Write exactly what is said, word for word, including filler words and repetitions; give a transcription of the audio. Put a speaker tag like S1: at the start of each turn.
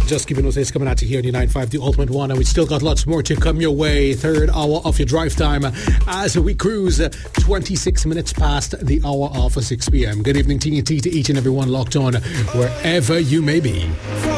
S1: Just keeping us is coming out to here on your nine five, the ultimate one, and we still got lots more to come your way. Third hour of your drive time as we cruise twenty-six minutes past the hour of six p.m. Good evening, T N T, to each and everyone locked on wherever you may be.